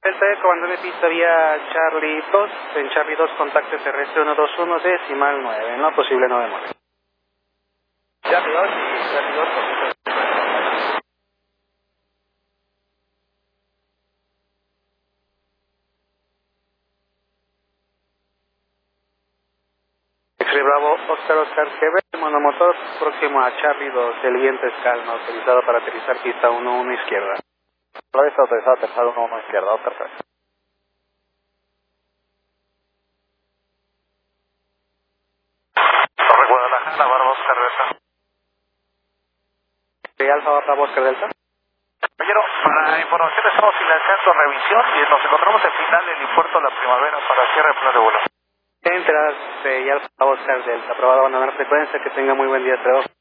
Delta Eco, abandone pista vía Charlie 2. En Charlie 2, contacte terrestre 121, decimal 9. No posible 9 muertes. Charlie 2 y Charlie 2, contacte. X-Ray Bravo, Oscar Quebec, monomotor próximo a Charlie 2. El viento es calma, autorizado para aterrizar pista 1-1 izquierda. La vez autorizado a aterrizar 1-1 izquierda, Oscar Quebec. Torre Guadalajara, Barba Oscar Delta. Alfa Bravo Oscar Delta. Caballero, para información estamos financiando revisión y nos encontramos en final del puerto La Primavera para cierre de plan de vuelo. Enteras de Alfa Oscar Delta, aprobado abandonar frecuencia, que tenga muy buen día, hasta luego.